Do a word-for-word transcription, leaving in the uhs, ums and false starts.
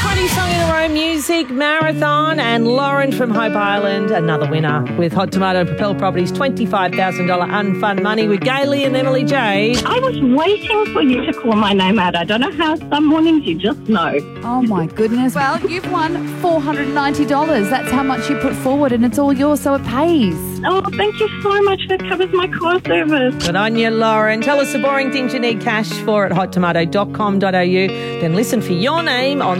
twenty Song in a Row Music Marathon, and Lauren from Hope Island, another winner with Hot Tomato and Propel Properties twenty-five thousand dollars unfun money with Gailey and Emily J. I was waiting for you to call my name out. I don't know how some mornings you just know. Oh, my goodness. Well, you've won four hundred ninety dollars. That's how much you put forward, and it's all yours, so it pays. Oh, thank you so much. That covers my car service. Good on you, Lauren. Tell us the boring things you need cash for at hot tomato dot com dot a u. Then listen for your name on